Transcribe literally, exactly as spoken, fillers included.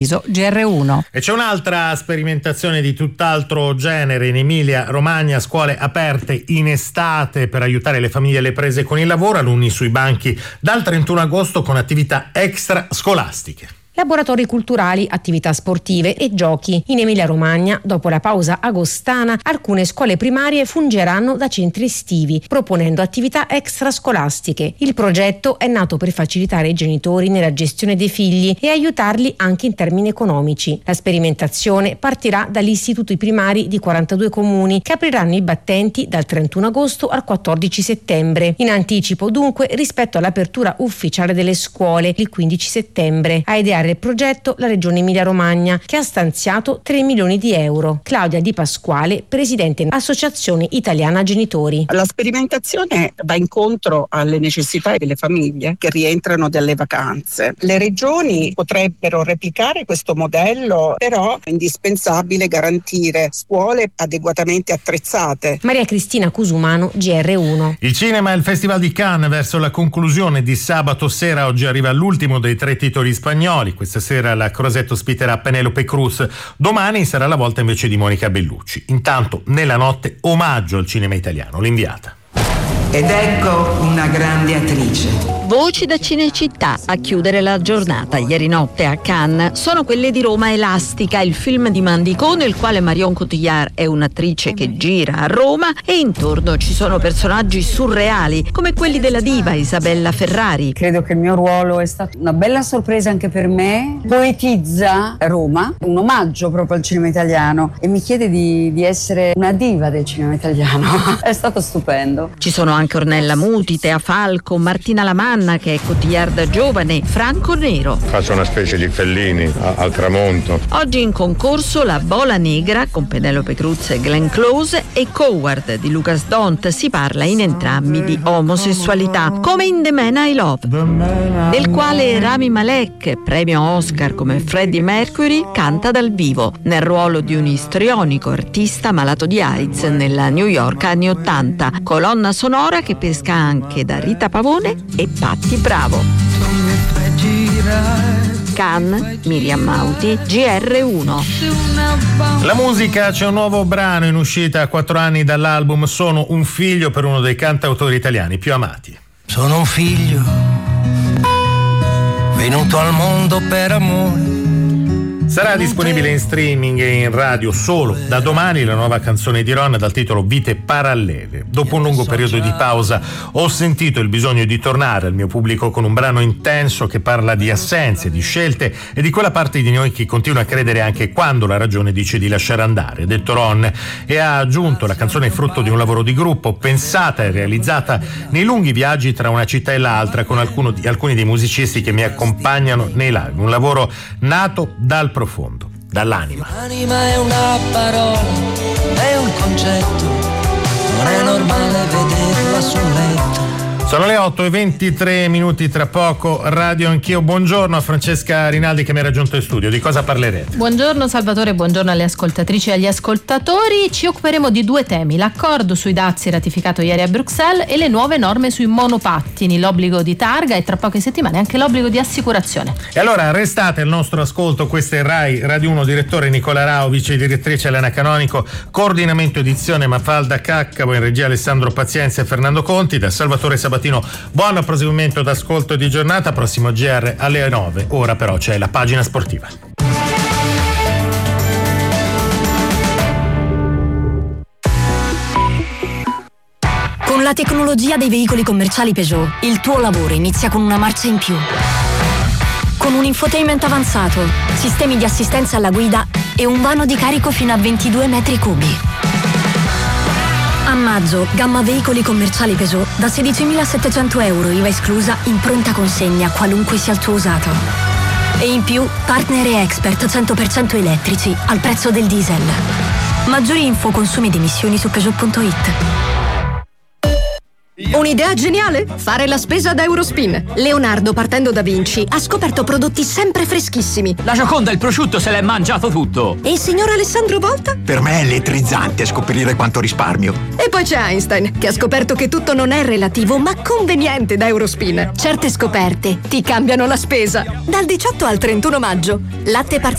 avviso G R uno. E c'è un'altra sperimentazione di tutt'altro genere in Emilia Romagna, scuole aperte in estate per aiutare le famiglie alle prese con il lavoro, alunni sui banchi dal trentuno agosto con attività extrascolastiche. Laboratori culturali, attività sportive e giochi. In Emilia-Romagna, dopo la pausa agostana, alcune scuole primarie fungeranno da centri estivi, proponendo attività extrascolastiche. Il progetto è nato per facilitare i genitori nella gestione dei figli e aiutarli anche in termini economici. La sperimentazione partirà dagli istituti primari di quarantadue comuni, che apriranno i battenti dal trentuno agosto al quattordici settembre. In anticipo, dunque, rispetto all'apertura ufficiale delle scuole il quindici settembre. A ideare il progetto la Regione Emilia-Romagna, che ha stanziato tre milioni di euro. Claudia Di Pasquale, presidente Associazione Italiana Genitori. La sperimentazione va incontro alle necessità delle famiglie che rientrano dalle vacanze. Le regioni potrebbero replicare questo modello, però è indispensabile garantire scuole adeguatamente attrezzate. Maria Cristina Cusumano, G R uno. Il cinema e il Festival di Cannes verso la conclusione di sabato sera. Oggi arriva l'ultimo dei tre titoli spagnoli. Questa sera la Crosetto ospiterà Penélope Cruz, domani sarà la volta invece di Monica Bellucci. Intanto nella notte omaggio al cinema italiano, l'inviata. Ed ecco una grande attrice. Voci da Cinecittà a chiudere la giornata ieri notte a Cannes sono quelle di Roma Elastica, il film di Mandicò nel quale Marion Cotillard è un'attrice che gira a Roma e intorno ci sono personaggi surreali come quelli della diva Isabella Ferrari. Credo che il mio ruolo è stato una bella sorpresa anche per me, poetizza Roma, un omaggio proprio al cinema italiano e mi chiede di, di essere una diva del cinema italiano. È stato stupendo. Ci sono anche Ornella Muti, Tea Falco, Martina Lamanna che è Cotillard giovane, Franco Nero. Faccio una specie di Fellini a, al tramonto. Oggi in concorso La Bola Negra con Penélope Cruz e Glenn Close e Coward di Lucas Dont. Si parla in entrambi di omosessualità, come in The Man I Love, del quale Rami Malek, premio Oscar come Freddie Mercury, canta dal vivo nel ruolo di un istrionico artista malato di AIDS nella New York anni ottanta, colonna sonora che pesca anche da Rita Pavone e Patti Bravo. Cannes, Miriam Mauti, G R uno. La musica, c'è un nuovo brano in uscita a quattro anni dall'album Sono un figlio, per uno dei cantautori italiani più amati. Sono un figlio venuto al mondo per amore. Sarà disponibile in streaming e in radio solo da domani la nuova canzone di Ron dal titolo Vite parallele. Dopo un lungo periodo di pausa ho sentito il bisogno di tornare al mio pubblico con un brano intenso che parla di assenze, di scelte e di quella parte di noi che continua a credere anche quando la ragione dice di lasciare andare, detto Ron, e ha aggiunto: la canzone è frutto di un lavoro di gruppo pensata e realizzata nei lunghi viaggi tra una città e l'altra con alcuno di, alcuni dei musicisti che mi accompagnano nei live, un lavoro nato dal profondo, dall'anima. L'anima è una parola, è un concetto, non è normale vederla sul letto. Sono le otto e ventitré minuti, tra poco Radio Anch'io. Buongiorno a Francesca Rinaldi che mi ha raggiunto in studio. Di cosa parlerete? Buongiorno Salvatore, buongiorno alle ascoltatrici e agli ascoltatori. Ci occuperemo di due temi: l'accordo sui dazi ratificato ieri a Bruxelles e le nuove norme sui monopattini, l'obbligo di targa e tra poche settimane anche l'obbligo di assicurazione. E allora restate al nostro ascolto. Questo è Rai Radio uno, direttore Nicola Rao, vice direttrice Elena Canonico, coordinamento edizione Mafalda Caccavo, in regia Alessandro Pazienza e Fernando Conti. Da Salvatore Sabatino buon proseguimento d'ascolto di giornata. Prossimo G R alle nove. Ora però c'è la pagina sportiva. Con la tecnologia dei veicoli commerciali Peugeot, il tuo lavoro inizia con una marcia in più. Con un infotainment avanzato, sistemi di assistenza alla guida e un vano di carico fino a ventidue metri cubi. A maggio, gamma veicoli commerciali Peugeot da sedicimilasettecento euro, I V A esclusa, in pronta consegna, qualunque sia il tuo usato. E in più, partner e expert cento per cento elettrici al prezzo del diesel. Maggiori info, consumi ed emissioni su Peugeot punto it. Un'idea geniale? Fare la spesa da Eurospin. Leonardo, partendo da Vinci, ha scoperto prodotti sempre freschissimi. La Gioconda, il prosciutto, se l'è mangiato tutto. E il signor Alessandro Volta? Per me è elettrizzante scoprire quanto risparmio. E poi c'è Einstein, che ha scoperto che tutto non è relativo, ma conveniente da Eurospin. Certe scoperte ti cambiano la spesa. Dal diciotto al trentuno maggio. Latte parziale